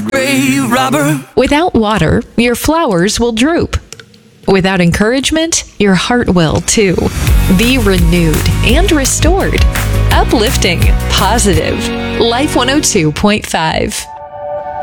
grave robber. Without water, your flowers will droop. Without encouragement, your heart will too. Be renewed and restored. Uplifting, positive. Life 102.5.